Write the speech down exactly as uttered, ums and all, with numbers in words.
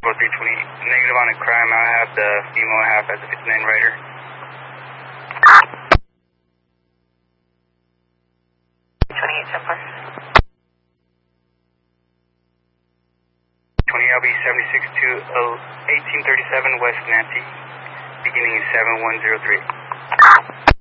three twenty, negative on a crime. I have the female, I have as a fifty-nine rider. twenty-eight, Templar. twenty L B seventy-six to eighteen thirty-seven West Nancy, beginning seven one zero three.